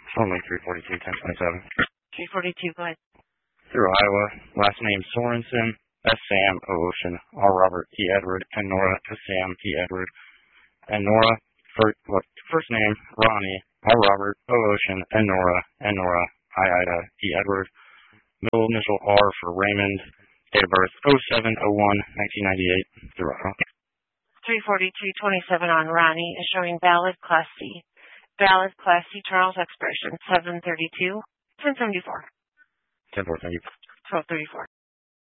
Only 342, 1027. 342, go ahead. Through Iowa. Last name Sorensen. S. Sam, O. Ocean. R. Robert, E. Edward. And Nora, S. Sam, E. Edward. And Nora, first name Ronnie, R. Robert, O. Ocean. And Nora, I. Ida, E. Edward. Middle initial R for Raymond. Date of birth 07/01/1998. Through Iowa. 342-27 on Ronnie is showing valid Class C. Valid Class C Charles expiration 7/32/1074. 10-4, thank you. 12/34.